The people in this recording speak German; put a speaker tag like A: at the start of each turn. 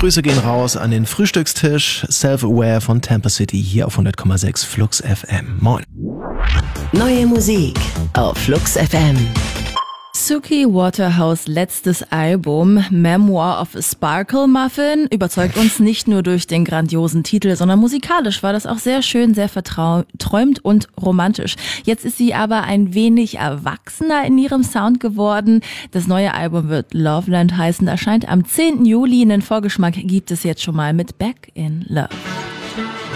A: Grüße gehen raus an den Frühstückstisch. Self-Aware von Tampa City hier auf 100,6 Flux FM. Moin.
B: Neue Musik auf Flux FM.
C: Suki Waterhouse letztes Album Memoir of a Sparkle Muffin überzeugt uns nicht nur durch den grandiosen Titel, sondern musikalisch war das auch sehr schön, sehr verträumt und romantisch. Jetzt ist sie aber ein wenig erwachsener in ihrem Sound geworden. Das neue Album wird Loveland heißen, erscheint am 10. Juli. Einen Vorgeschmack gibt es jetzt schon mal mit Back in Love.